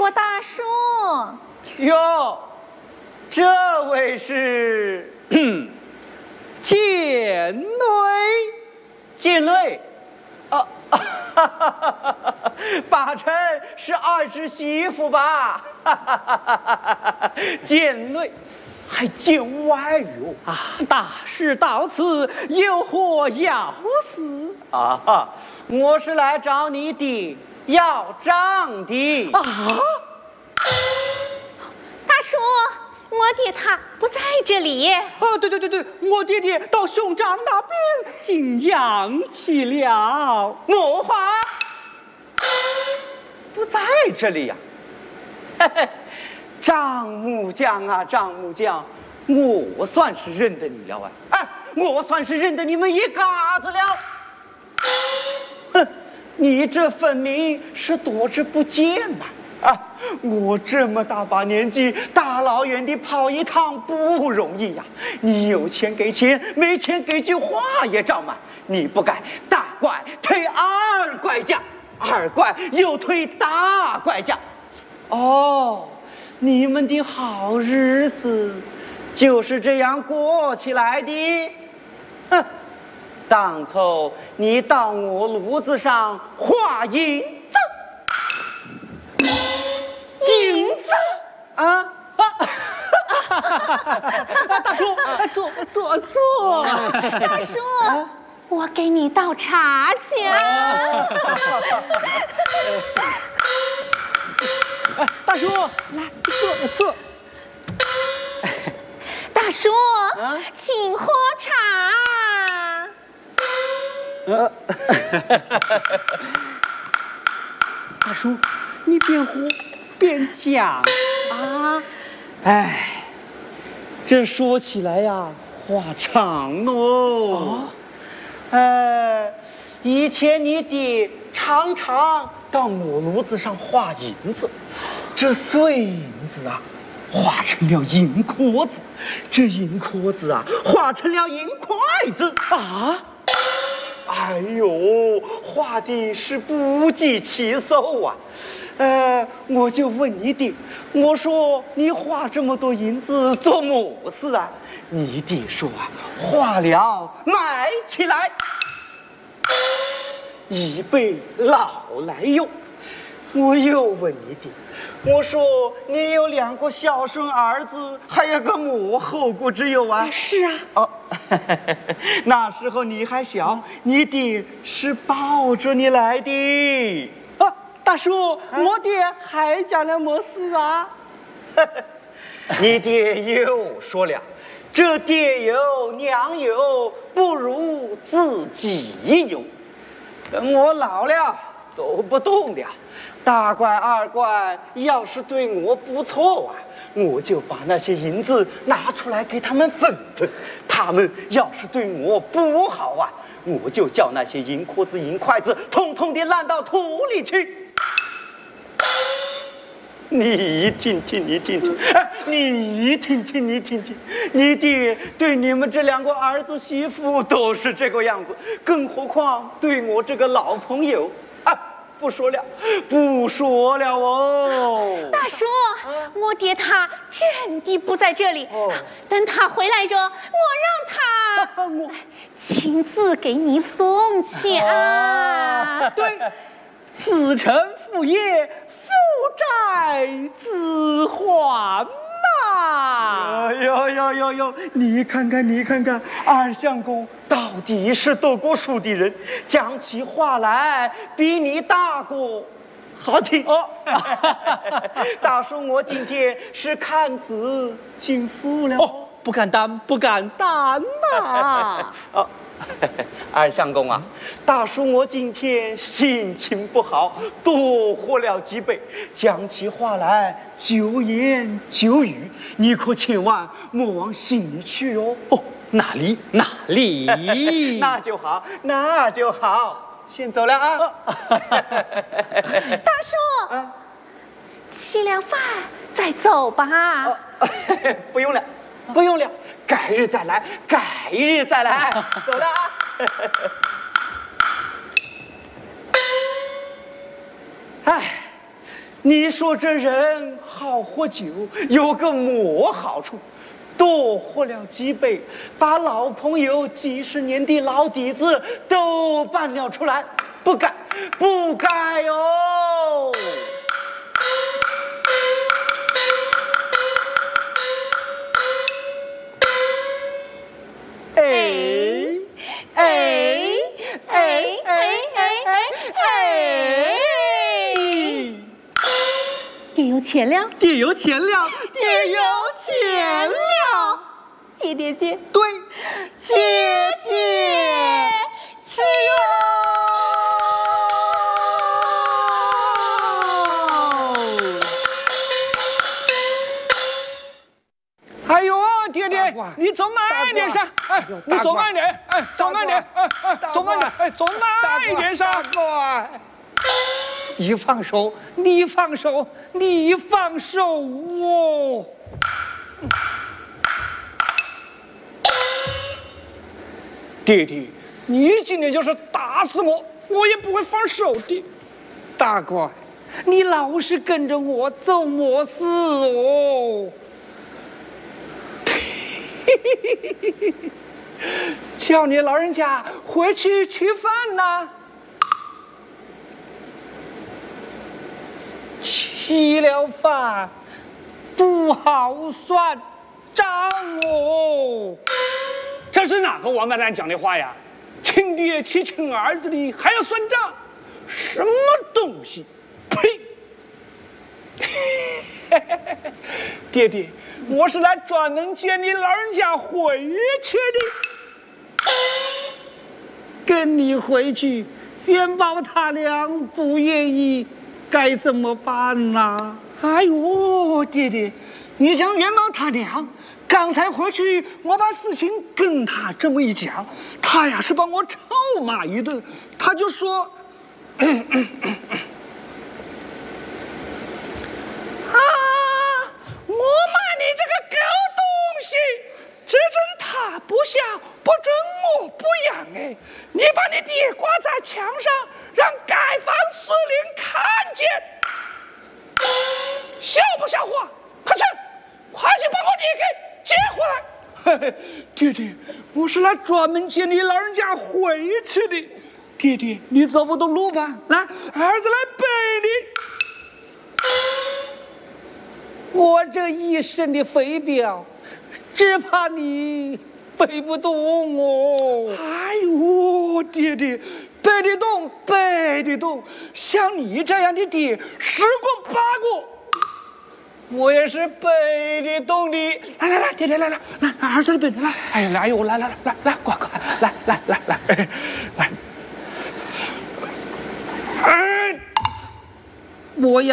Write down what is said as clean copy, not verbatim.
郭大叔。 哟，这位是剑雷。 剑雷啊，八成是二侄媳妇吧？剑雷还见外哟啊！大事到此，有何要事啊？我是来找你爹要账的啊！大叔，我爹他不在这里。 对，我爹爹到兄长那边静养去了。 我话不在这里呀、丈木匠啊，丈木匠，我算是认得你了啊！哎，我算是认得你们一家子了。哼，你这分明是躲着不见嘛！啊，我这么大把年纪，大老远的跑一趟不容易呀。你有钱给钱，没钱给句话也照嘛。你不该大怪推二怪价，二怪又推大怪价。哦，你们的好日子就是这样过起来的。哼，当初你到我炉子上画银子。银子啊！ 大叔，坐。 大叔，我给你倒茶去啊！ 大叔，来坐。 大叔，请喝茶。 大叔，你边喝边讲啊！ 哎，这说起来呀，话长喽。以前你爹常常到我炉子上画银子，这碎银子啊，画成了银壳子，这银壳子啊，画成了银筷子啊！哎呦，画的是不计其数啊！我就问你爹，我说你画这么多银子做么事啊？你爹说啊，画了卖起来，以备老来用。我又问你爹，我说你有2个孝顺儿子，还有个么后顾之忧啊？ 是啊。 哦，那时候你还小，你爹是抱着你来的。 啊，大叔，我爹还讲了么事啊？ 你爹又说了，这爹有娘有，不如自己有。等我老了，走不动了，大怪二怪要是对我不错啊，我就把那些银子拿出来给他们分分；他们要是对我不好啊，我就叫那些银壳子、银筷子统统的烂到土里去。你听听，你听听，哎，你听听，你听听，你爹对你们这2个儿子媳妇都是这个样子，更何况对我这个老朋友啊！不说了哦。 大叔，我爹他真的不在这里。等他回来着，我让他亲自给你送去啊。 对，子承父业，父债子还嘛。 哟，你看看，二相公到底是读过书的人，讲起话来比你大过好听哦。大叔，我今天是看字进府了。 哦，不敢当呐。 哦，二相公啊，大叔我今天心情不好，多喝了几杯，讲起话来就言就语，你可千万莫往心里去哦。 哦，哪里？ 那就好，先走了啊。 大叔，吃了饭再走吧。 不用了，改日再来，走了啊。哎， 你说这人好喝酒，有个么好处？多喝了几杯，把老朋友几十年的老底子都搬了出来，不该，不该哦！ 爹有钱了， 爹有钱了， 爹有钱了，姐爹姐， 对， 姐爹去哟！ 哎呦，爹爹，你走慢一点噻！哎，你走慢点，哎，走慢点，走慢点，哎，走慢一点噻！你放手，你放手，你放手哦！爹爹，你今天就是打死我，我也不会放手的。大乖，你老是跟着我走没事哦。叫你老人家回去吃饭呐。吃了饭不好算账哦。这是哪个王八蛋讲的话呀？亲爹欺亲儿子的还要算账，什么东西？呸！爹爹，我是来专门接你老人家回去的。跟你回去，元宝他俩不愿意，该怎么办呢？哎呦，爹爹，你讲元宝他俩，刚才回去我把事情跟他这么一讲，他呀是把我臭骂一顿，他就说，啊，我骂你这个狗东西，只准他不笑，不准我不养哎！你把你爹挂在墙上，让街坊四邻看见，笑不笑话？快去把我爹给接回来！嘿嘿，爹爹，我是来专门接你老人家回去的。爹爹，你走不动路吧？来，儿子来背你。我这一身的肥膘，只怕你背不动哦。哎呦，爹爹，背得动，像你这样的爹十个八个，我也是背得动的。来，爹爹来，儿子背来，哎呀，来哟，来，快，来，哎，我要。